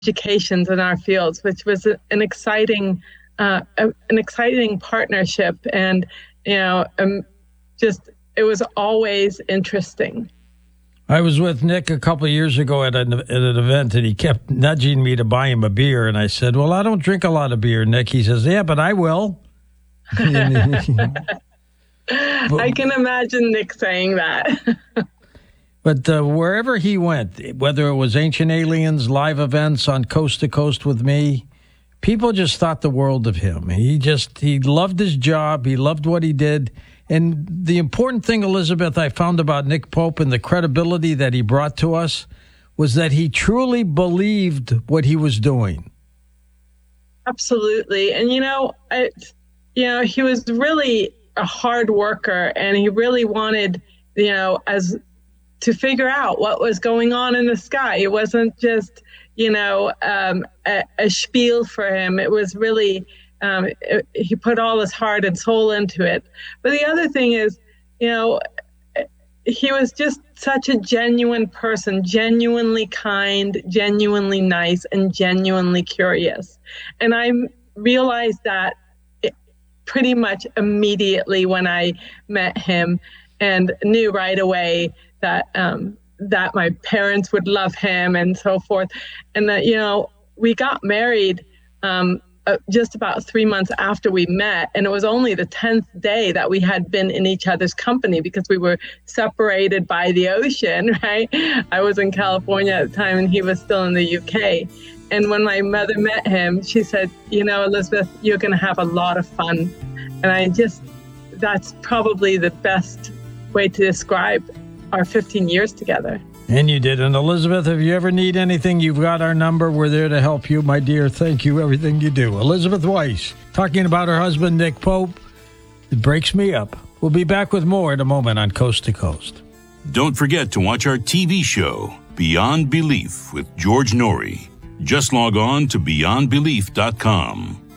educations in our fields, which was an exciting partnership. And, it was always interesting. I was with Nick a couple of years ago at an event, and he kept nudging me to buy him a beer. And I said, well, I don't drink a lot of beer, Nick. He says, yeah, but I will. I can imagine Nick saying that. But wherever he went, whether it was Ancient Aliens, live events on Coast to Coast with me, people just thought the world of him. He loved his job. He loved what he did. And the important thing, Elizabeth, I found about Nick Pope and the credibility that he brought to us was that he truly believed what he was doing. Absolutely. And, he was really a hard worker, and he really wanted, to figure out what was going on in the sky. It wasn't just, a spiel for him. It was really, he put all his heart and soul into it. But the other thing is, he was just such a genuine person, genuinely kind, genuinely nice, and genuinely curious. And I realized that pretty much immediately when I met him, and knew right away that that my parents would love him and so forth. And that, we got married just about 3 months after we met. And it was only the 10th day that we had been in each other's company, because we were separated by the ocean, right? I was in California at the time and he was still in the UK. And when my mother met him, she said, Elizabeth, you're going to have a lot of fun. And that's probably the best way to describe our 15 years together. And you did. And Elizabeth, if you ever need anything, you've got our number. We're there to help you, my dear. Thank you, everything you do. Elizabeth Weiss, talking about her husband, Nick Pope. It breaks me up. We'll be back with more in a moment on Coast to Coast. Don't forget to watch our TV show, Beyond Belief, with George Norrie. Just log on to beyondbelief.com.